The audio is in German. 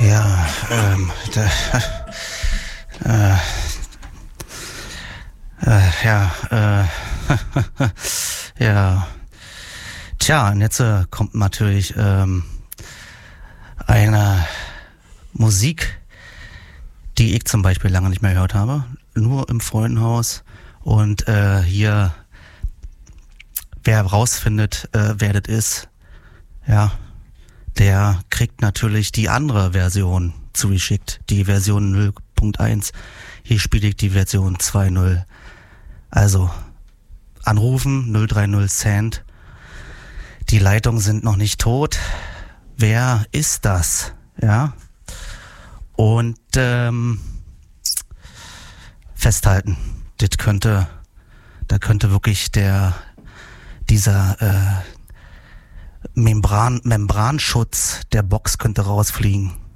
Ja, ja, ja. Tja, und jetzt kommt natürlich eine Musik, die ich zum Beispiel lange nicht mehr gehört habe. Nur im Freundenhaus. Und hier, wer rausfindet, wer das ist, ja, der kriegt natürlich die andere Version zugeschickt. Die Version 0.1. Hier spiele ich die Version 2.0. Also, anrufen 030 Cent. Die Leitungen sind noch nicht tot. Wer ist das? Ja. Und festhalten. Da könnte wirklich dieser Membranschutz der Box könnte rausfliegen.